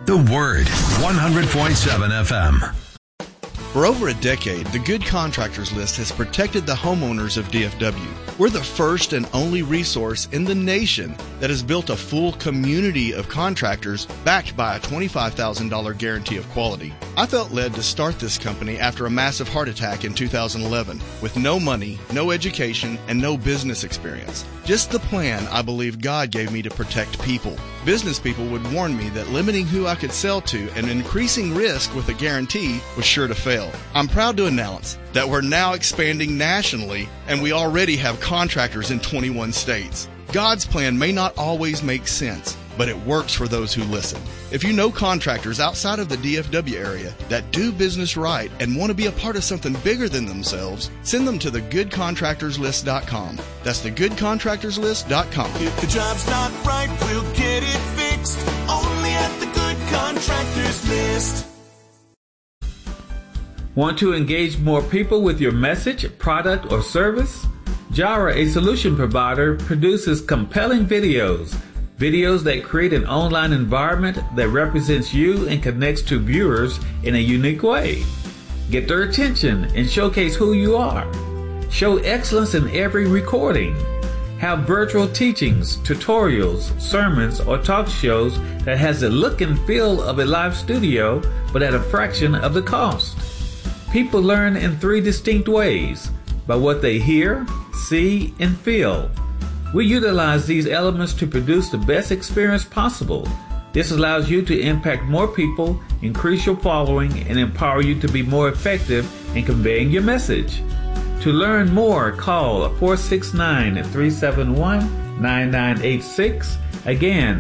The Word, 100.7 FM. For over a decade, the Good Contractors List has protected the homeowners of DFW. We're the first and only resource in the nation that has built a full community of contractors backed by a $25,000 guarantee of quality. I felt led to start this company after a massive heart attack in 2011 with no money, no education, and no business experience. Just the plan I believe God gave me to protect people. Business people would warn me that limiting who I could sell to and increasing risk with a guarantee was sure to fail. I'm proud to announce that we're now expanding nationally, and we already have contractors in 21 states. God's plan may not always make sense, but it works for those who listen. If you know contractors outside of the DFW area that do business right and want to be a part of something bigger than themselves, send them to thegoodcontractorslist.com. That's thegoodcontractorslist.com. If the job's not right, we'll get it fixed. Only at the Good Contractors List. Want to engage more people with your message, product, or service? Jara, a solution provider, produces compelling videos that create an online environment that represents you and connects to viewers in a unique way. Get their attention and showcase who you are. Show excellence in every recording. Have virtual teachings, tutorials, sermons, or talk shows that has the look and feel of a live studio, but at a fraction of the cost. People learn in 3 distinct ways: by what they hear, see, and feel. We utilize these elements to produce the best experience possible. This allows you to impact more people, increase your following, and empower you to be more effective in conveying your message. To learn more, call 469-371-9986. Again,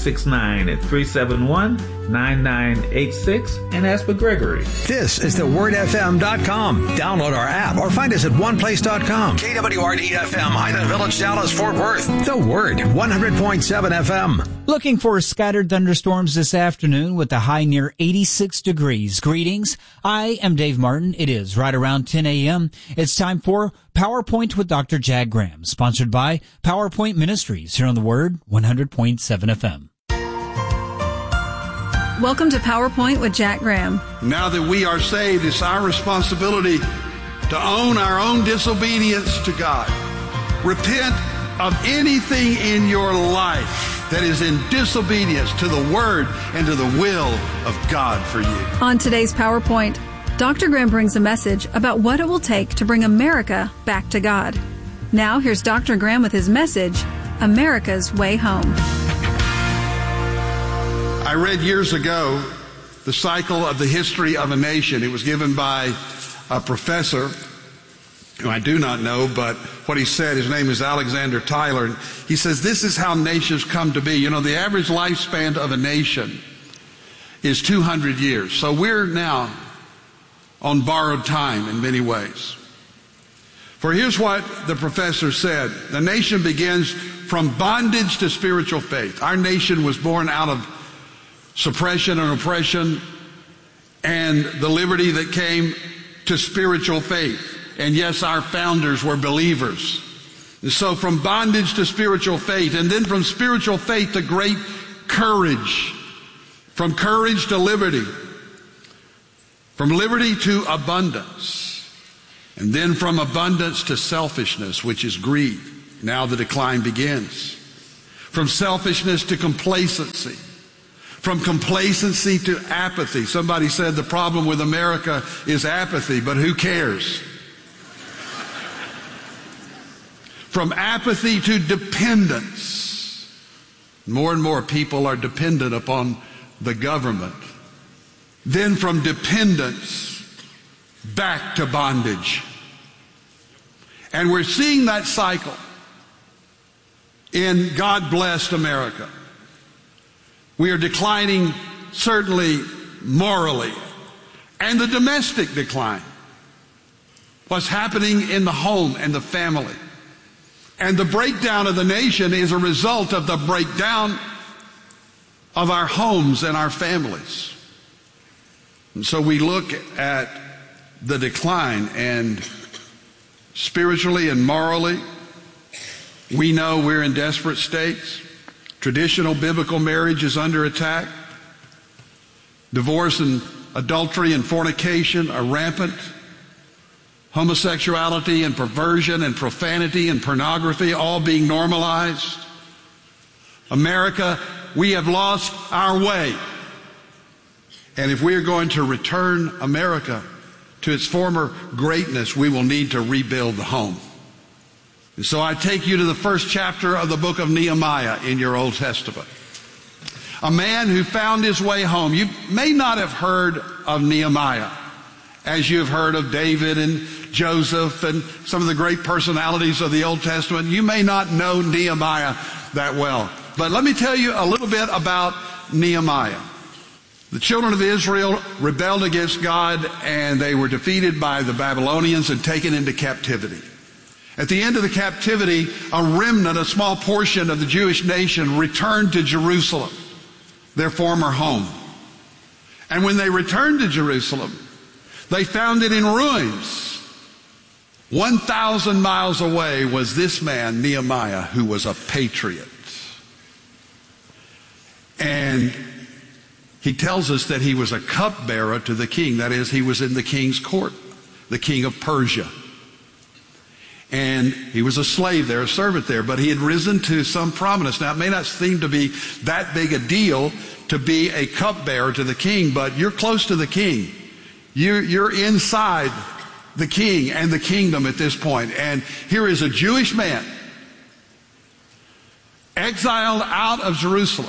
469-371-9986, and ask for Gregory. This is thewordfm.com. Download our app or find us at oneplace.com. KWRD-FM, Highland Village, Dallas, Fort Worth. The Word, 100.7 FM. Looking for scattered thunderstorms this afternoon with a high near 86 degrees. Greetings. I am Dave Martin. It is right around 10 a.m. It's time for PowerPoint with Dr. Jack Graham, sponsored by PowerPoint Ministries here on The Word, 100.7 FM. Welcome to PowerPoint with Jack Graham. Now that we are saved, it's our responsibility to own our own disobedience to God. Repent of anything in your life that is in disobedience to the Word and to the will of God for you. On today's PowerPoint, Dr. Graham brings a message about what it will take to bring America back to God. Now, here's Dr. Graham with his message, America's Way Home. I read years ago the cycle of the history of a nation. It was given by a professor who I do not know, but what he said, his name is Alexander Tyler. He says, this is how nations come to be. You know, the average lifespan of a nation is 200 years. So we're now on borrowed time in many ways. For here's what the professor said. The nation begins from bondage to spiritual faith. Our nation was born out of suppression and oppression and the liberty that came to spiritual faith. And yes, our founders were believers. And so from bondage to spiritual faith, and then from spiritual faith to great courage, from courage to liberty, from liberty to abundance, and then from abundance to selfishness, which is greed. Now the decline begins. From selfishness to complacency. From complacency to apathy. Somebody said the problem with America is apathy, but who cares? From apathy to dependence. More and more people are dependent upon the government. Then from dependence back to bondage. And we're seeing that cycle in God-blessed America. We are declining, certainly morally, and the domestic decline. What's happening in the home and the family. And the breakdown of the nation is a result of the breakdown of our homes and our families. And so we look at the decline, and spiritually and morally, we know we're in desperate states. Traditional biblical marriage is under attack. Divorce and adultery and fornication are rampant. Homosexuality and perversion and profanity and pornography all being normalized. America, we have lost our way. And if we are going to return America to its former greatness, we will need to rebuild the home. And so I take you to the first chapter of the book of Nehemiah in your Old Testament. A man who found his way home. You may not have heard of Nehemiah as you have heard of David and Joseph and some of the great personalities of the Old Testament. You may not know Nehemiah that well. But let me tell you a little bit about Nehemiah. The children of Israel rebelled against God, and they were defeated by the Babylonians and taken into captivity. At the end of the captivity, a remnant, a small portion of the Jewish nation returned to Jerusalem, their former home. And when they returned to Jerusalem, they found it in ruins. 1,000 miles away was this man, Nehemiah, who was a patriot. And he tells us that he was a cupbearer to the king. That is, he was in the king's court, the king of Persia. And he was a slave there, a servant there, but he had risen to some prominence. Now, it may not seem to be that big a deal to be a cupbearer to the king, but you're close to the king. You're inside the king and the kingdom at this point. And here is a Jewish man exiled out of Jerusalem.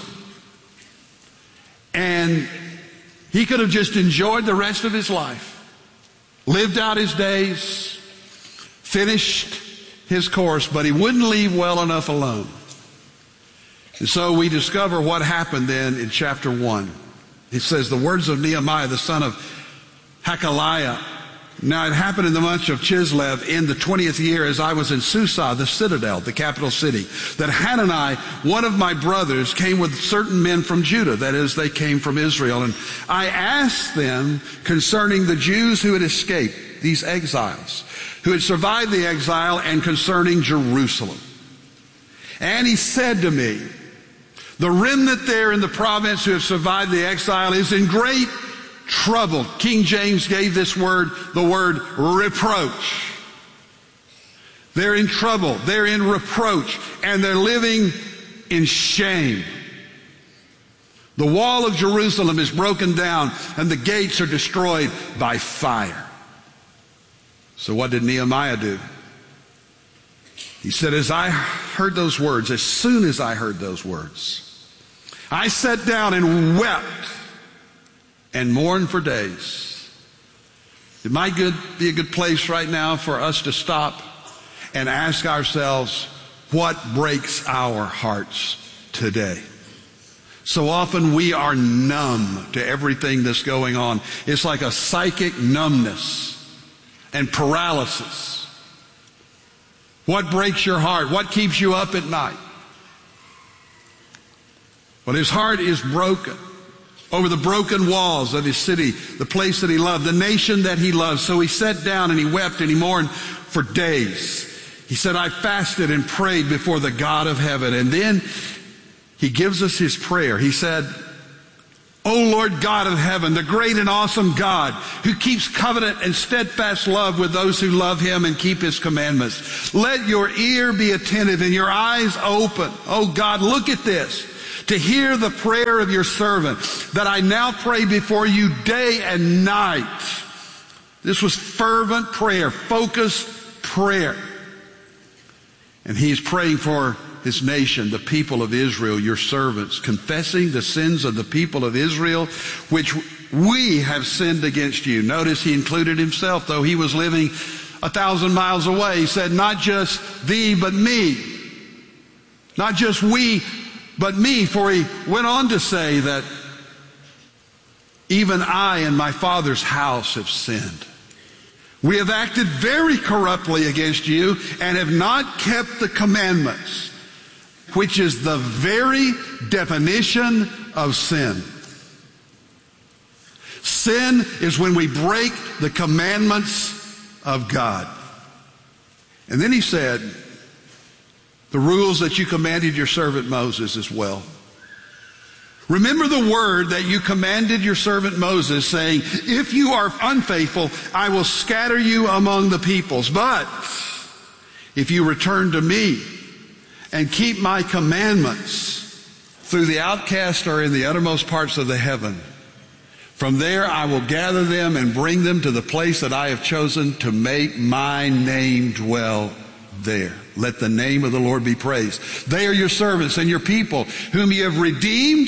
And he could have just enjoyed the rest of his life, lived out his days, finished his course, but he wouldn't leave well enough alone. And so we discover what happened then in chapter 1. It says, the words of Nehemiah, the son of Hakaliah. Now it happened in the month of Chislev in the 20th year, as I was in Susa, the citadel, the capital city, that Hanani, one of my brothers, came with certain men from Judah. That is, they came from Israel. And I asked them concerning the Jews who had escaped, these exiles, who had survived the exile, and concerning Jerusalem. And he said to me, the remnant there in the province who have survived the exile is in great trouble. King James gave this word the word reproach. They're in trouble. They're in reproach. And they're living in shame. The wall of Jerusalem is broken down and the gates are destroyed by fire. So what did Nehemiah do? He said, as I heard those words, as soon as I heard those words, I sat down and wept and mourn for days. It might be a good place right now for us to stop and ask ourselves, what breaks our hearts today? So often we are numb to everything that's going on. It's like a psychic numbness and paralysis. What breaks your heart? What keeps you up at night? Well, his heart is broken over the broken walls of his city, the place that he loved, the nation that he loved. So he sat down and he wept and he mourned for days. He said, I fasted and prayed before the God of heaven. And then he gives us his prayer. He said, O Lord God of heaven, the great and awesome God who keeps covenant and steadfast love with those who love him and keep his commandments. Let your ear be attentive and your eyes open. Oh God, look at this. To hear the prayer of your servant that I now pray before you day and night. This was fervent prayer, focused prayer. And he's praying for his nation, the people of Israel, your servants, confessing the sins of the people of Israel, which we have sinned against you. Notice he included himself, though he was living 1,000 miles away. He said, not just thee, but me. Not just we, but me. For he went on to say that even I and my father's house have sinned. We have acted very corruptly against you and have not kept the commandments, which is the very definition of sin. Sin is when we break the commandments of God. And then he said, the rules that you commanded your servant Moses as well. Remember the word that you commanded your servant Moses, saying, if you are unfaithful, I will scatter you among the peoples. But if you return to me and keep my commandments, through the outcast or in the uttermost parts of the heaven, from there I will gather them and bring them to the place that I have chosen to make my name dwell there. Let the name of the Lord be praised. They are your servants and your people, whom you have redeemed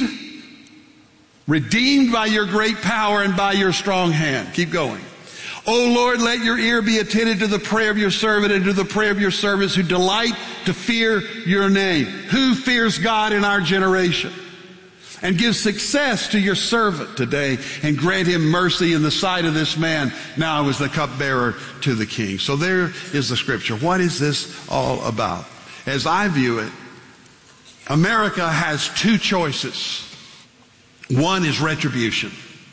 by your great power and by your strong hand. Keep going. O Lord, let your ear be attentive to the prayer of your servant and to the prayer of your servants who delight to fear your name. Who fears God in our generation? And give success to your servant today and grant him mercy in the sight of this man now as the cupbearer to the king. So there is the scripture. What is this all about? As I view it, America has two choices. One is retribution,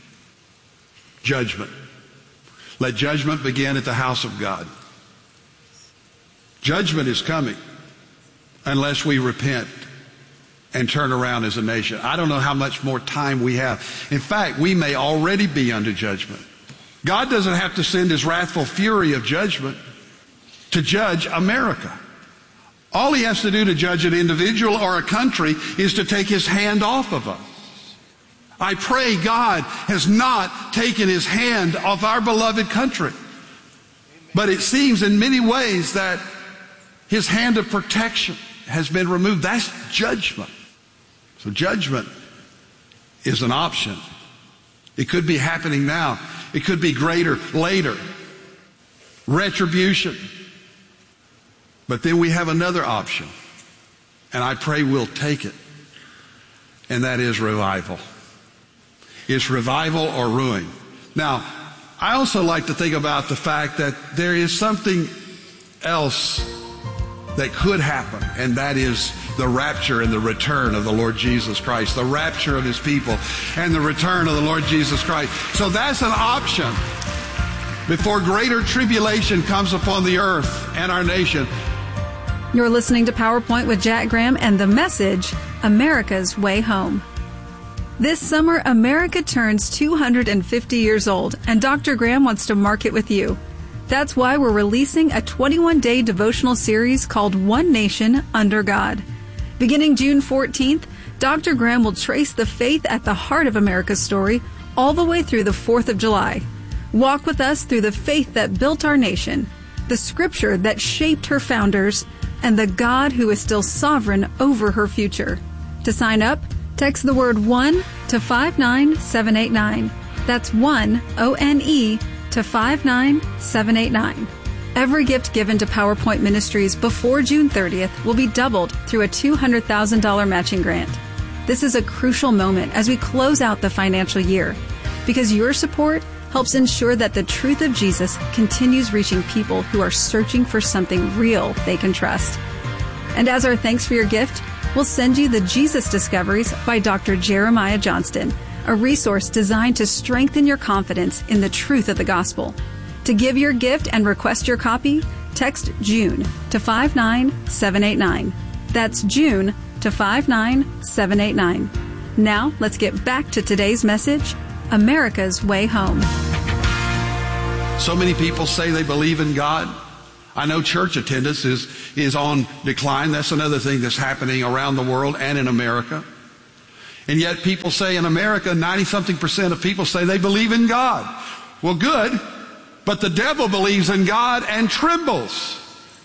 judgment. Let judgment begin at the house of God. Judgment is coming unless we repent and turn around as a nation. I don't know how much more time we have. In fact, we may already be under judgment. God doesn't have to send his wrathful fury of judgment to judge America. All he has to do to judge an individual or a country is to take his hand off of us. I pray God has not taken his hand off our beloved country. But it seems in many ways that his hand of protection has been removed. That's judgment. So judgment is an option. It could be happening now. It could be greater later. Retribution. But then we have another option. And I pray we'll take it. And that is revival. It's revival or ruin. Now, I also like to think about the fact that there is something else that could happen, and that is the rapture and the return of the Lord Jesus Christ, the rapture of his people and the return of the Lord Jesus Christ. So that's an option before greater tribulation comes upon the earth and our nation. You're listening to PowerPoint with Jack Graham and the message, America's Way Home. This summer, America turns 250 years old, and Dr. Graham wants to mark it with you. That's why we're releasing a 21-day devotional series called One Nation Under God. Beginning June 14th, Dr. Graham will trace the faith at the heart of America's story all the way through the 4th of July. Walk with us through the faith that built our nation, the scripture that shaped her founders, and the God who is still sovereign over her future. To sign up, text the word ONE to 59789. That's ONE, O-N-E, to 59789. Every gift given to PowerPoint Ministries before June 30th will be doubled through a $200,000 matching grant. This is a crucial moment as we close out the financial year, because your support helps ensure that the truth of Jesus continues reaching people who are searching for something real they can trust. And as our thanks for your gift, we'll send you the Jesus Discoveries by Dr. Jeremiah Johnston, a resource designed to strengthen your confidence in the truth of the gospel. To give your gift and request your copy, text June to 59789. That's June to 59789. Now, let's get back to today's message, America's Way Home. So many people say they believe in God. I know church attendance is on decline. That's another thing that's happening around the world and in America. And yet people say in America, 90-something% of people say they believe in God. Well, good, but the devil believes in God and trembles.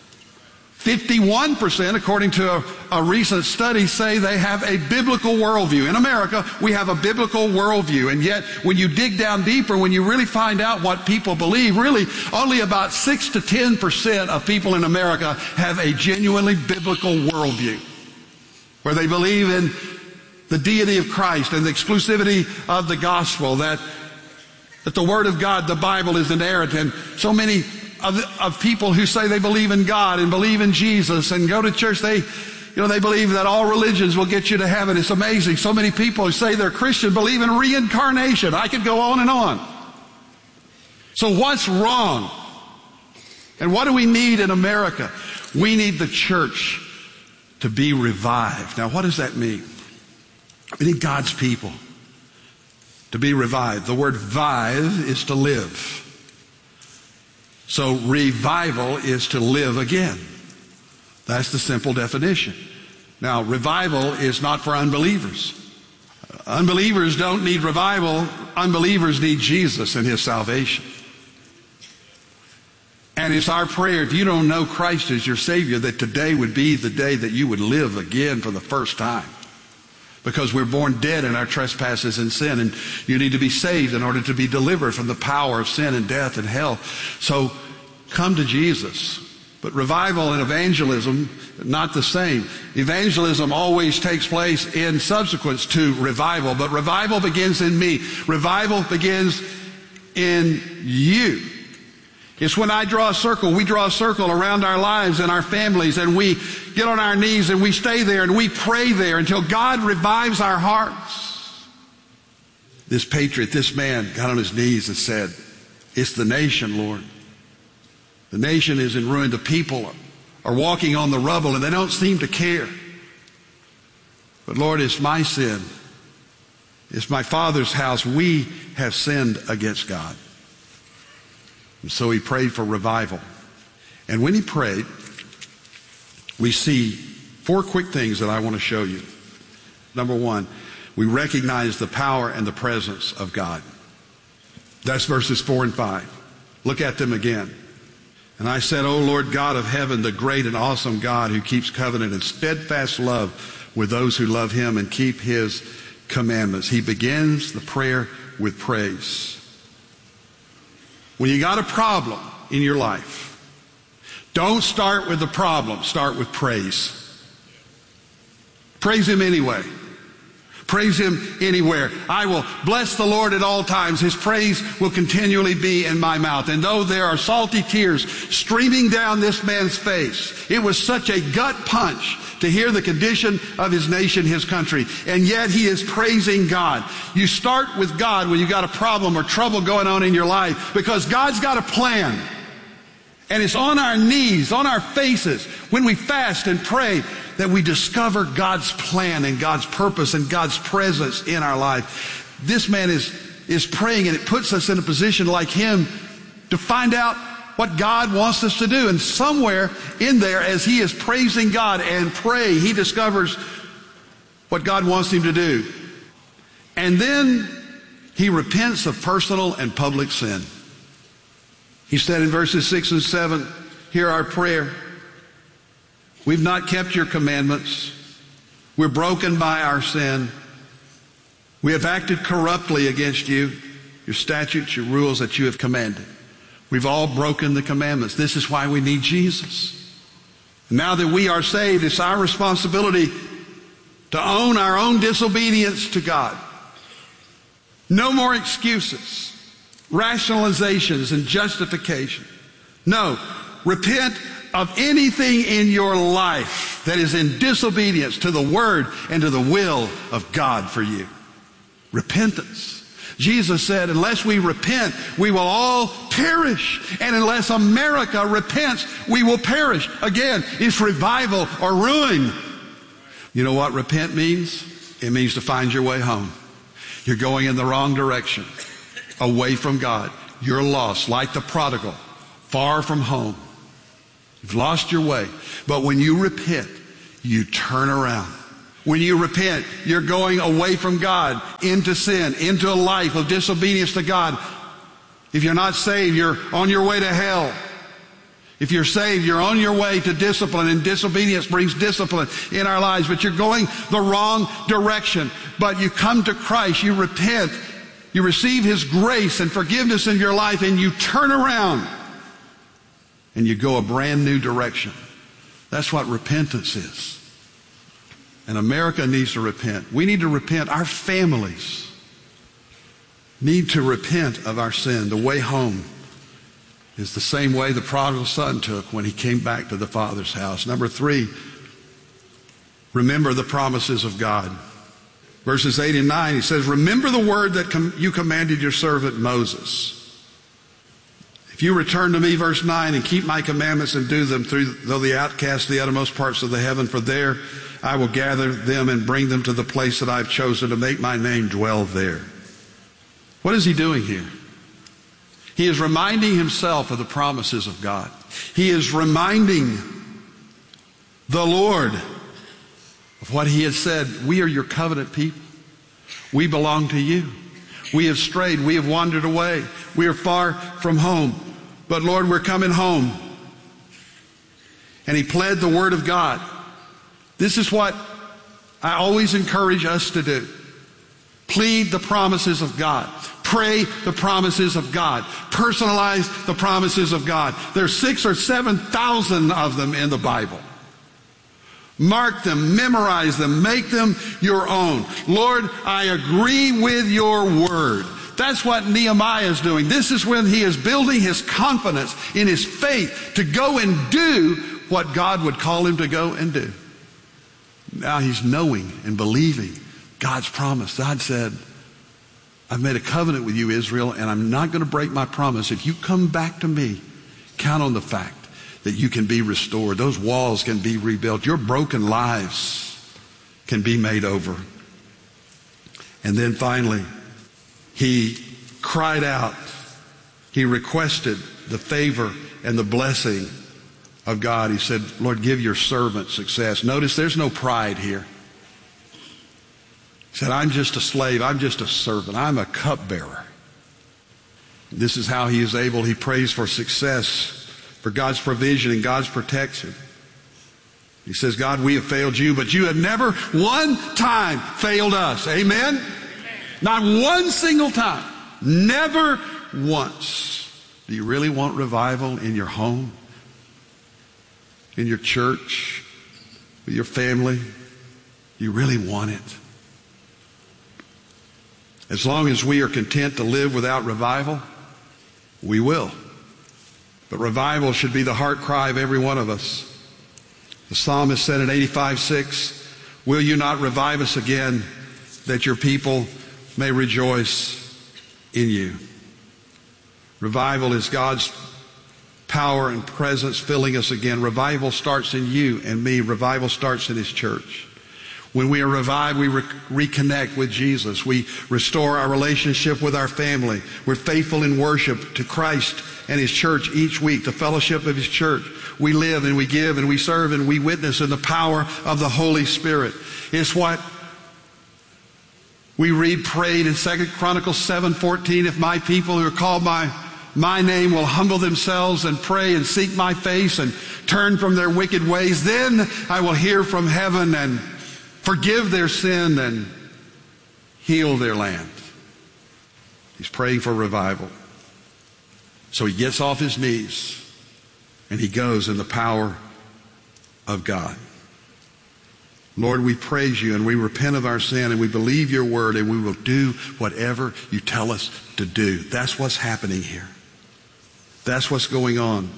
51%, according to a recent study, say they have a biblical worldview. In America, we have a biblical worldview. And yet, when you dig down deeper, when you really find out what people believe, really only about 6 to 10% of people in America have a genuinely biblical worldview, where they believe in the deity of Christ and the exclusivity of the gospel, that the Word of God, the Bible, is inerrant. And so many of people who say they believe in God and believe in Jesus and go to church, they believe that all religions will get you to heaven. It's amazing. So many people who say they're Christian believe in reincarnation. I could go on and on. So what's wrong? And what do we need in America? We need the church to be revived. Now, what does that mean? We need God's people to be revived. The word vive is to live. So revival is to live again. That's the simple definition. Now, revival is not for unbelievers. Unbelievers don't need revival. Unbelievers need Jesus and His salvation. And it's our prayer, if you don't know Christ as your Savior, that today would be the day that you would live again for the first time. Because we're born dead in our trespasses and sin, and you need to be saved in order to be delivered from the power of sin and death and hell. So come to Jesus. But revival and evangelism, not the same. Evangelism always takes place in subsequence to revival, but revival begins in me. Revival begins in you. It's when I draw a circle, we draw a circle around our lives and our families, and we get on our knees and we stay there and we pray there until God revives our hearts. This patriot, this man got on his knees and said, "It's the nation, Lord. The nation is in ruin. The people are walking on the rubble and they don't seem to care. But Lord, it's my sin. It's my father's house. We have sinned against God." And so he prayed for revival. And when he prayed, we see 4 quick things that I want to show you. Number 1, we recognize the power and the presence of God. That's verses 4 and 5. Look at them again. "And I said, O Lord God of heaven, the great and awesome God who keeps covenant and steadfast love with those who love Him and keep His commandments." He begins the prayer with praise. When you got a problem in your life, don't start with the problem. Start with praise. Praise Him anyway. Praise Him anywhere. "I will bless the Lord at all times. His praise will continually be in my mouth." And though there are salty tears streaming down this man's face, it was such a gut punch to hear the condition of his nation, his country. And yet he is praising God. You start with God when you've got a problem or trouble going on in your life, because God's got a plan. And it's on our knees, on our faces, when we fast and pray, that we discover God's plan and God's purpose and God's presence in our life. This man is praying, and it puts us in a position like him to find out what God wants us to do. And somewhere in there, as he is praising God and praying, he discovers what God wants him to do. And then he repents of personal and public sin. He said in verses 6 and 7, hear our prayer. "We've not kept your commandments. We're broken by our sin. We have acted corruptly against you, your statutes, your rules that you have commanded. We've all broken the commandments." This is why we need Jesus. Now that we are saved, it's our responsibility to own our own disobedience to God. No more excuses, rationalizations, and justification. No, repent of anything in your life that is in disobedience to the word and to the will of God for you. Repentance. Jesus said, unless we repent, we will all perish. And unless America repents, we will perish. Again, it's revival or ruin. You know what repent means? It means to find your way home. You're going in the wrong direction, away from God. You're lost, like the prodigal, far from home. You've lost your way. But when you repent, you turn around. When you repent, you're going away from God into sin, into a life of disobedience to God. If you're not saved, you're on your way to hell. If you're saved, you're on your way to discipline, and disobedience brings discipline in our lives. But you're going the wrong direction. But you come to Christ, you repent, you receive His grace and forgiveness in your life, and you turn around and you go a brand new direction. That's what repentance is. And America needs to repent. We need to repent. Our families need to repent of our sin. The way home is the same way the prodigal son took when he came back to the Father's house. Number 3, remember the promises of God. Verses 8 and 9, he says, remember the word that you commanded your servant Moses. If you return to me, verse 9, and keep my commandments and do them, though the outcast to the uttermost parts of the heaven, for there I will gather them and bring them to the place that I've chosen to make my name dwell there. What is he doing here? He is reminding himself of the promises of God. He is reminding the Lord of what he has said. We are your covenant people. We belong to you. We have strayed. We have wandered away. We are far from home. But Lord, we're coming home. And he pled the word of God. This is what I always encourage us to do. Plead the promises of God. Pray the promises of God. Personalize the promises of God. There's 6,000 or 7,000 of them in the Bible. Mark them, memorize them, make them your own. Lord, I agree with your word. That's what Nehemiah is doing. This is when he is building his confidence in his faith to go and do what God would call him to go and do. Now he's knowing and believing God's promise. God said, I've made a covenant with you, Israel, and I'm not going to break my promise. If you come back to me, count on the fact that you can be restored. Those walls can be rebuilt. Your broken lives can be made over. And then finally, he cried out. He requested the favor and the blessing of God. He said, Lord, give your servant success. Notice there's no pride here. He said, I'm just a slave. I'm just a servant. I'm a cupbearer. This is how he is able. He prays for success, for God's provision and God's protection. He says, God, we have failed you, but you have never one time failed us. Amen? Amen. Not one single time. Never once. Do you really want revival in your home? In your church? With your family? You really want it? As long as we are content to live without revival, we will. But revival should be the heart cry of every one of us. The psalmist said in 85:6, will you not revive us again, that your people may rejoice in you? Revival is God's power and presence filling us again. Revival starts in you and me. Revival starts in his church. When we are revived, we reconnect with Jesus. We restore our relationship with our family. We're faithful in worship to Christ and his church each week, the fellowship of his church. We live and we give and we serve and we witness in the power of the Holy Spirit. It's what we prayed in 2 Chronicles 7:14. If my people who are called by my name will humble themselves and pray and seek my face and turn from their wicked ways, then I will hear from heaven and forgive their sin and heal their land. He's praying for revival. So he gets off his knees and he goes in the power of God. Lord, we praise you and we repent of our sin and we believe your word and we will do whatever you tell us to do. That's what's happening here. That's what's going on.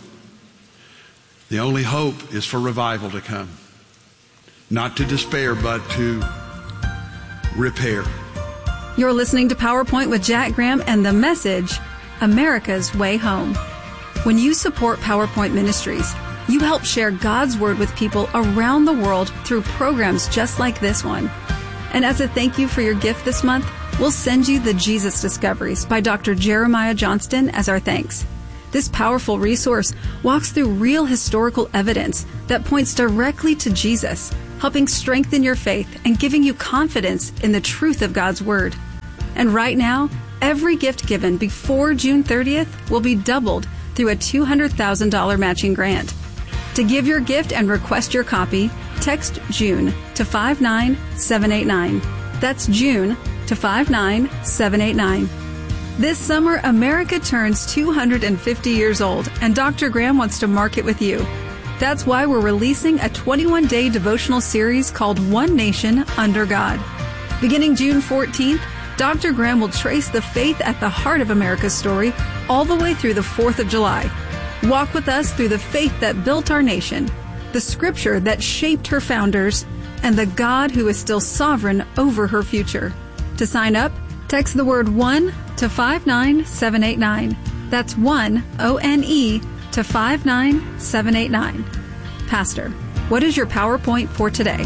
The only hope is for revival to come. Not to despair, but to repair. You're listening to PowerPoint with Jack Graham and the message, America's Way Home. When you support PowerPoint Ministries, you help share God's Word with people around the world through programs just like this one. And as a thank you for your gift this month, we'll send you the Jesus Discoveries by Dr. Jeremiah Johnston as our thanks. This powerful resource walks through real historical evidence that points directly to Jesus, helping strengthen your faith and giving you confidence in the truth of God's Word. And right now, every gift given before June 30th will be doubled through a $200,000 matching grant. To give your gift and request your copy, text June to 59789. That's June to 59789. This summer, America turns 250 years old, and Dr. Graham wants to mark it with you. That's why we're releasing a 21-day devotional series called One Nation Under God. Beginning June 14th, Dr. Graham will trace the faith at the heart of America's story all the way through the 4th of July. Walk with us through the faith that built our nation, the scripture that shaped her founders, and the God who is still sovereign over her future. To sign up, text the word 1 to 59789. That's 1-ONE to 59789. Pastor, what is your PowerPoint for today?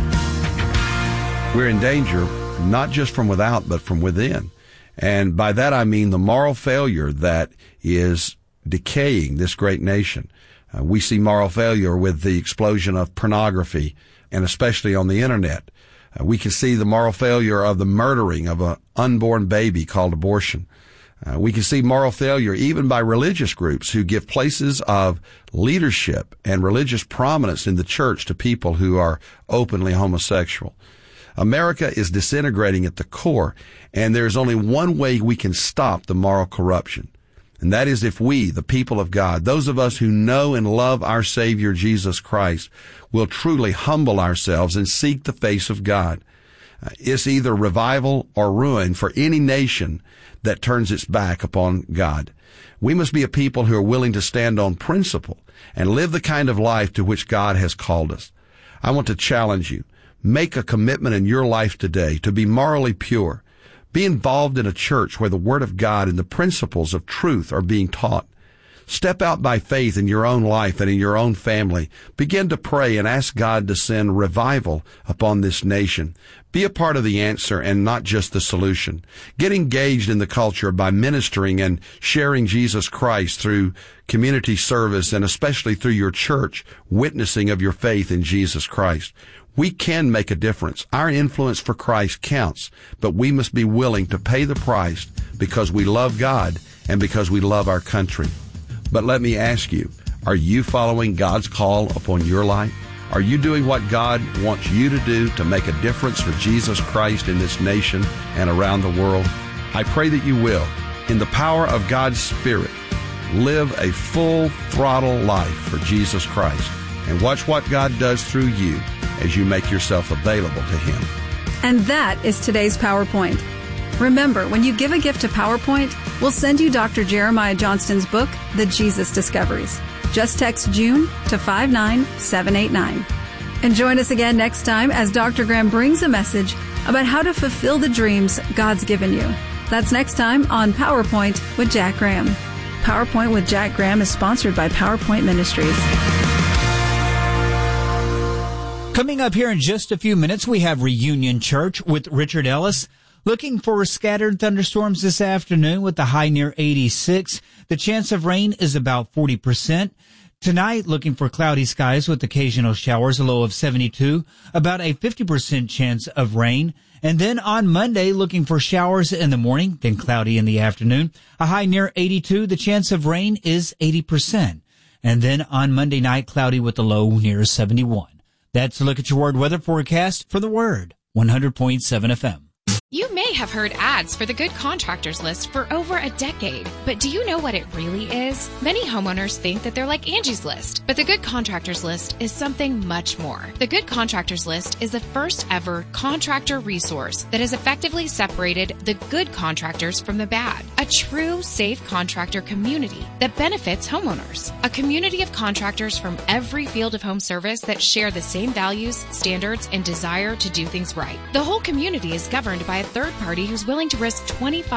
We're in danger, not just from without, but from within. And by that I mean the moral failure that is decaying this great nation. We see moral failure with the explosion of pornography, and especially on the internet. We can see the moral failure of the murdering of an unborn baby called abortion. We can see moral failure even by religious groups who give places of leadership and religious prominence in the church to people who are openly homosexual. America is disintegrating at the core, and there's only one way we can stop the moral corruption. And that is if we, the people of God, those of us who know and love our Savior Jesus Christ, will truly humble ourselves and seek the face of God. It's either revival or ruin for any nation that turns its back upon God. We must be a people who are willing to stand on principle and live the kind of life to which God has called us. I want to challenge you. Make a commitment in your life today to be morally pure. Be involved in a church where the Word of God and the principles of truth are being taught. Step out by faith in your own life and in your own family. Begin to pray and ask God to send revival upon this nation. Be a part of the answer and not just the solution. Get engaged in the culture by ministering and sharing Jesus Christ through community service and especially through your church, witnessing of your faith in Jesus Christ. We can make a difference. Our influence for Christ counts, but we must be willing to pay the price because we love God and because we love our country. But let me ask you, are you following God's call upon your life? Are you doing what God wants you to do to make a difference for Jesus Christ in this nation and around the world? I pray that you will. In the power of God's Spirit, live a full throttle life for Jesus Christ and watch what God does through you as you make yourself available to Him. And that is today's PowerPoint. Remember, when you give a gift to PowerPoint, we'll send you Dr. Jeremiah Johnston's book, The Jesus Discoveries. Just text June to 59789. And join us again next time as Dr. Graham brings a message about how to fulfill the dreams God's given you. That's next time on PowerPoint with Jack Graham. PowerPoint with Jack Graham is sponsored by PowerPoint Ministries. Coming up here in just a few minutes, we have Reunion Church with Richard Ellis. Looking for scattered thunderstorms this afternoon with the high near 86. The chance of rain is about 40%. Tonight, looking for cloudy skies with occasional showers, a low of 72, about a 50% chance of rain. And then on Monday, looking for showers in the morning, then cloudy in the afternoon, a high near 82. The chance of rain is 80%. And then on Monday night, cloudy with a low near 71. That's a look at your Word weather forecast for the Word, 100.7 FM. You may have heard ads for the Good Contractors List for over a decade, but do you know what it really is? Many homeowners think that they're like Angie's List, but the Good Contractors List is something much more. The Good Contractors List is the first ever contractor resource that has effectively separated the good contractors from the bad. A true safe contractor community that benefits homeowners. A community of contractors from every field of home service that share the same values, standards, and desire to do things right. The whole community is governed by a third party who's willing to risk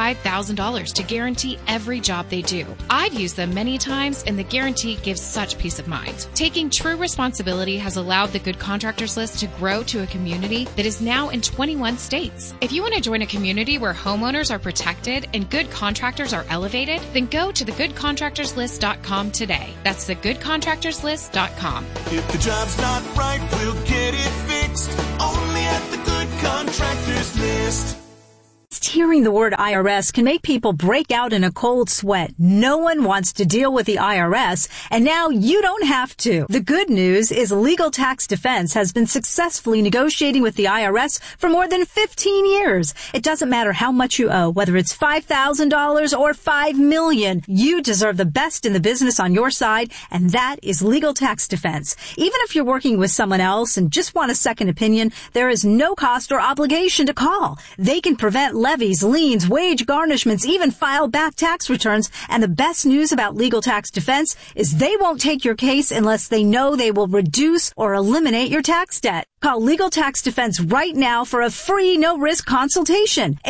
$25,000 to guarantee every job they do. I've used them many times, and the guarantee gives such peace of mind. Taking true responsibility has allowed the Good Contractors List to grow to a community that is now in 21 states. If you want to join a community where homeowners are protected and good contractors are elevated, then go to thegoodcontractorslist.com today. That's thegoodcontractorslist.com. If the job's not right, we'll get it fixed. Only at the Good Contractors List. Hearing the word IRS can make people break out in a cold sweat. No one wants to deal with the IRS, and now you don't have to. The good news is Legal Tax Defense has been successfully negotiating with the IRS for more than 15 years. It doesn't matter how much you owe, whether it's $5,000 or $5 million. You deserve the best in the business on your side, and that is Legal Tax Defense. Even if you're working with someone else and just want a second opinion, there is no cost or obligation to call. They can prevent levies, liens, wage garnishments, even file back tax returns. And the best news about Legal Tax Defense is they won't take your case unless they know they will reduce or eliminate your tax debt. Call Legal Tax Defense right now for a free no-risk consultation.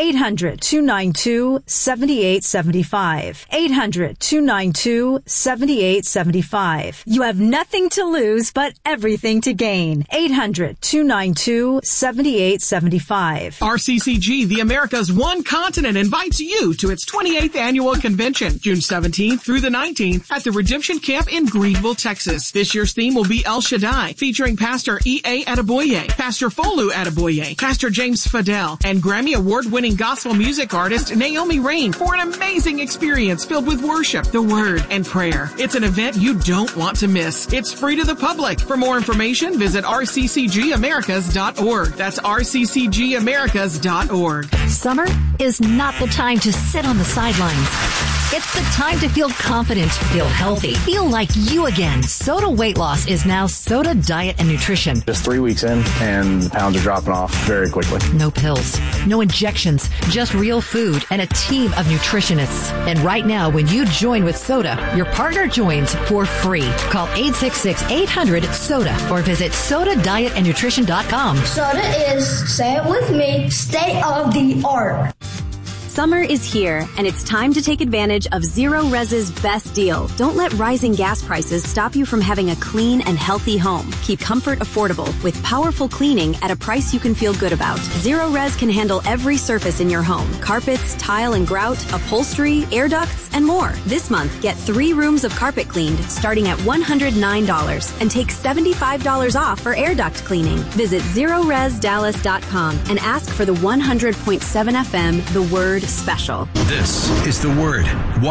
800-292-7875. 800-292-7875. You have nothing to lose but everything to gain. 800-292-7875. RCCG, the America's One Continent, invites you to its 28th annual convention, June 17th through the 19th at the Redemption Camp in Greenville, Texas. This year's theme will be El Shaddai, featuring Pastor E.A. Adeboye, Pastor Folu Adeboye, Pastor James Fidel, and Grammy Award-winning gospel music artist Naomi Rain for an amazing experience filled with worship, the Word, and prayer. It's an event you don't want to miss. It's free to the public. For more information, visit rccgamericas.org. That's rccgamericas.org. Summer is not the time to sit on the sidelines. It's the time to feel confident, feel healthy, feel like you again. Soda Weight Loss is now Soda Diet and Nutrition. Just 3 weeks in, and the pounds are dropping off very quickly. No pills, no injections, just real food and a team of nutritionists. And right now, when you join with Soda, your partner joins for free. Call 866-800-SODA or visit SodaDietAndNutrition.com. Soda is, say it with me, state of the art. Summer is here, and it's time to take advantage of Zero Res's best deal. Don't let rising gas prices stop you from having a clean and healthy home. Keep comfort affordable with powerful cleaning at a price you can feel good about. Zero Res can handle every surface in your home: carpets, tile and grout, upholstery, air ducts, and more. This month, get 3 rooms of carpet cleaned starting at $109 and take $75 off for air duct cleaning. Visit ZeroResDallas.com and ask for the 100.7 FM The Word Special. This is The Word,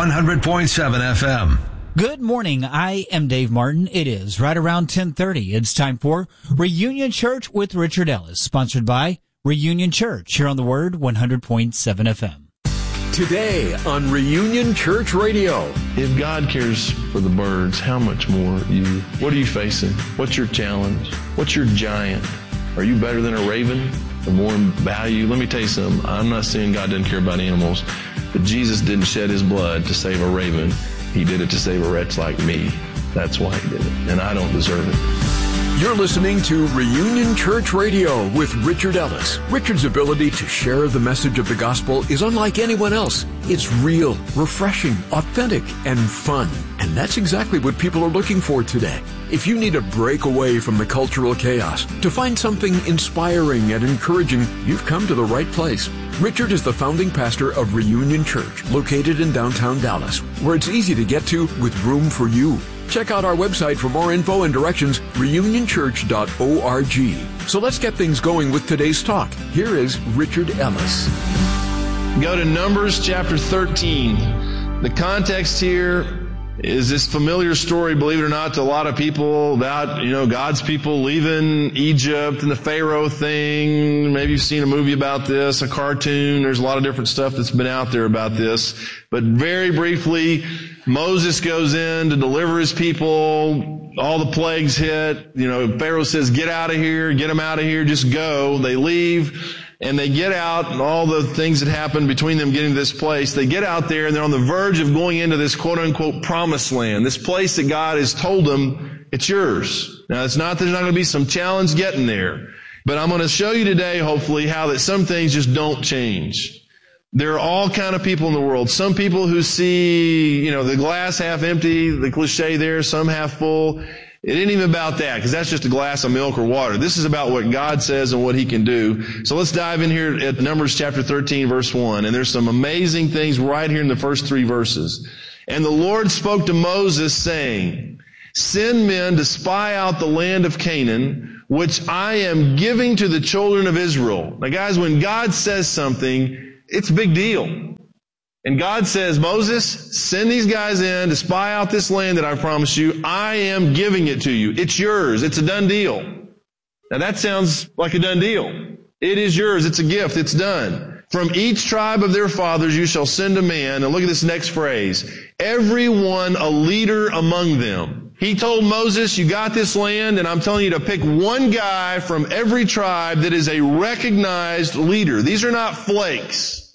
100.7 FM. Good morning. I am Dave Martin. It is right around 10:30. It's time for Reunion Church with Richard Ellis, sponsored by Reunion Church here on The Word, 100.7 FM. Today on Reunion Church Radio. If God cares for the birds, how much more you? What are you facing? What's your challenge? What's your giant? Are you better than a raven? Or more in value? Let me tell you something. I'm not saying God doesn't care about animals, but Jesus didn't shed his blood to save a raven. He did it to save a wretch like me. That's why he did it, and I don't deserve it. You're listening to Reunion Church Radio with Richard Ellis. Richard's ability to share the message of the gospel is unlike anyone else. It's real, refreshing, authentic, and fun. And that's exactly what people are looking for today. If you need a break away from the cultural chaos, to find something inspiring and encouraging, you've come to the right place. Richard is the founding pastor of Reunion Church, located in downtown Dallas, where it's easy to get to with room for you. Check out our website for more info and directions, reunionchurch.org. So let's get things going with today's talk. Here is Richard Ellis. Go to Numbers chapter 13. The context here is this familiar story, believe it or not, to a lot of people about, God's people leaving Egypt and the Pharaoh thing. Maybe you've seen a movie about this, a cartoon. There's a lot of different stuff that's been out there about this. But very briefly, Moses goes in to deliver his people. All the plagues hit. Pharaoh says, get out of here, get them out of here, just go. They leave. And they get out, and all the things that happen between them getting to this place, they get out there and they're on the verge of going into this quote-unquote promised land, this place that God has told them, it's yours. Now, it's not that there's not going to be some challenge getting there, but I'm going to show you today, hopefully, how that some things just don't change. There are all kind of people in the world. Some people who see, the glass half empty, the cliche there, some half full. It ain't even about that, because that's just a glass of milk or water. This is about what God says and what he can do. So let's dive in here at Numbers chapter 13, verse 1. And there's some amazing things right here in the first 3 verses. And the Lord spoke to Moses, saying, send men to spy out the land of Canaan, which I am giving to the children of Israel. Now guys, when God says something, it's a big deal. And God says, Moses, send these guys in to spy out this land that I promised you. I am giving it to you. It's yours. It's a done deal. Now that sounds like a done deal. It is yours. It's a gift. It's done. From each tribe of their fathers you shall send a man. And look at this next phrase. Everyone a leader among them. He told Moses, you got this land, and I'm telling you to pick one guy from every tribe that is a recognized leader. These are not flakes.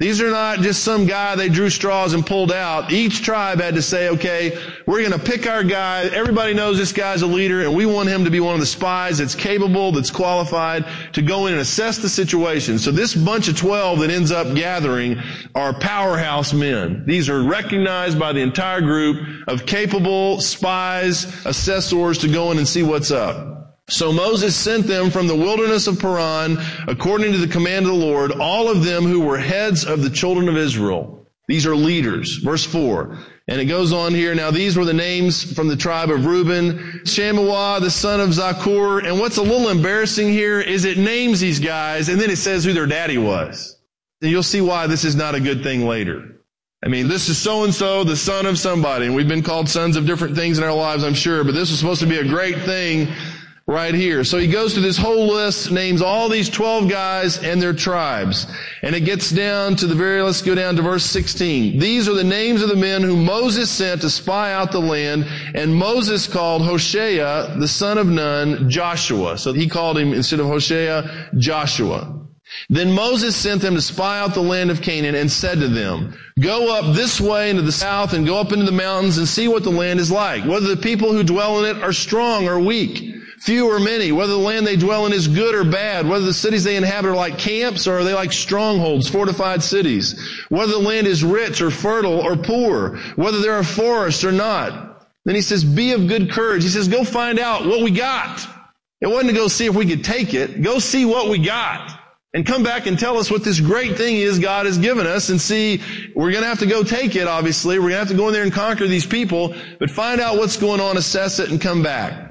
These are not just some guy they drew straws and pulled out. Each tribe had to say, okay, we're going to pick our guy. Everybody knows this guy's a leader, and we want him to be one of the spies that's capable, that's qualified to go in and assess the situation. So this bunch of 12 that ends up gathering are powerhouse men. These are recognized by the entire group of capable spies, assessors to go in and see what's up. So Moses sent them from the wilderness of Paran, according to the command of the Lord, all of them who were heads of the children of Israel. These are leaders. Verse 4. And it goes on here. Now these were the names from the tribe of Reuben, Shammua, the son of Zakur. And what's a little embarrassing here is it names these guys, and then it says who their daddy was. And you'll see why this is not a good thing later. I mean, this is so-and-so, the son of somebody. And we've been called sons of different things in our lives, I'm sure. But this was supposed to be a great thing right here. So he goes through this whole list, names all these 12 guys and their tribes. And it gets down to let's go down to verse 16. These are the names of the men whom Moses sent to spy out the land. And Moses called Hoshea, the son of Nun, Joshua. So he called him, instead of Hoshea, Joshua. Then Moses sent them to spy out the land of Canaan and said to them, go up this way into the south and go up into the mountains and see what the land is like, whether the people who dwell in it are strong or weak, few or many, whether the land they dwell in is good or bad, whether the cities they inhabit are like camps or are they like strongholds, fortified cities, whether the land is rich or fertile or poor, whether there are forests or not. Then he says, be of good courage. He says, go find out what we got. It wasn't to go see if we could take it. Go see what we got. And come back and tell us what this great thing is God has given us, and see, we're going to have to go take it, obviously. We're going to have to go in there and conquer these people, but find out what's going on, assess it, and come back.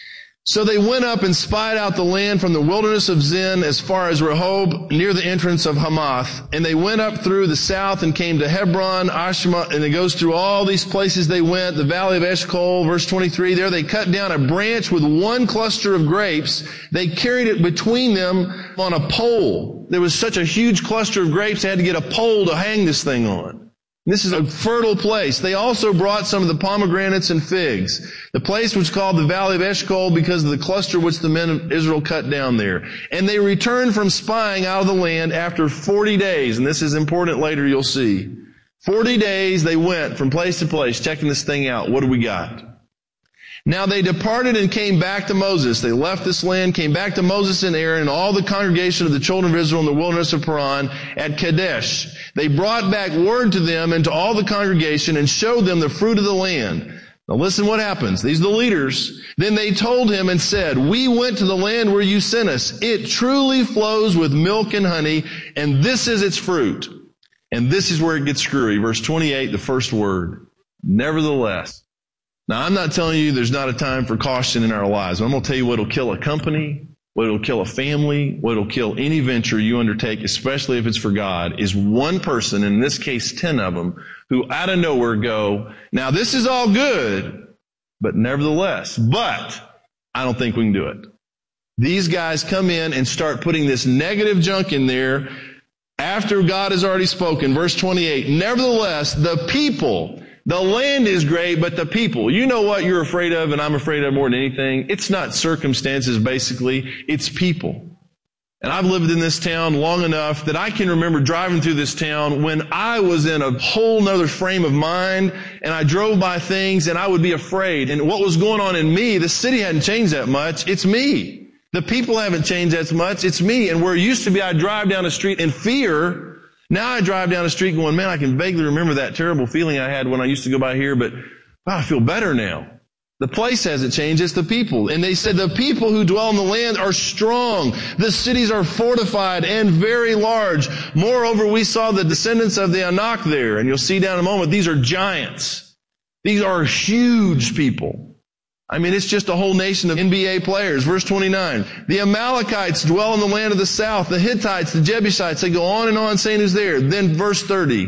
So they went up and spied out the land from the wilderness of Zin as far as Rehob, near the entrance of Hamath. And they went up through the south and came to Hebron, Ashma, and it goes through all these places they went, the valley of Eshcol, verse 23. There they cut down a branch with one cluster of grapes. They carried it between them on a pole. There was such a huge cluster of grapes, they had to get a pole to hang this thing on. This is a fertile place. They also brought some of the pomegranates and figs. The place was called the Valley of Eshcol because of the cluster which the men of Israel cut down there. And they returned from spying out of the land after 40 days. And this is important later, you'll see. 40 days they went from place to place, checking this thing out. What do we got? Now they departed and came back to Moses. They left this land, came back to Moses and Aaron and all the congregation of the children of Israel in the wilderness of Paran at Kadesh. They brought back word to them and to all the congregation and showed them the fruit of the land. Now listen what happens. These are the leaders. Then they told him and said, we went to the land where you sent us. It truly flows with milk and honey, and this is its fruit. And this is where it gets screwy. Verse 28, the first word. Nevertheless. Now, I'm not telling you there's not a time for caution in our lives. I'm going to tell you what will kill a company, what will kill a family, what will kill any venture you undertake, especially if it's for God, is one person, in this case 10 of them, who out of nowhere go, now this is all good, but nevertheless, but I don't think we can do it. These guys come in and start putting this negative junk in there after God has already spoken. Verse 28, nevertheless, the people... The land is great, but the people, you know what you're afraid of and I'm afraid of more than anything? It's not circumstances, basically. It's people. And I've lived in this town long enough that I can remember driving through this town when I was in a whole nother frame of mind and I drove by things and I would be afraid. And what was going on in me, the city hadn't changed that much. It's me. The people haven't changed that much. It's me. And where it used to be I'd drive down the street in fear, now I drive down the street going, man, I can vaguely remember that terrible feeling I had when I used to go by here, but wow, I feel better now. The place hasn't changed, it's the people. And they said the people who dwell in the land are strong. The cities are fortified and very large. Moreover, we saw the descendants of the Anak there, and you'll see down in a moment, these are giants. These are huge people. I mean, it's just a whole nation of NBA players. Verse 29. The Amalekites dwell in the land of the south. The Hittites, the Jebusites, they go on and on saying who's there. Then verse 30.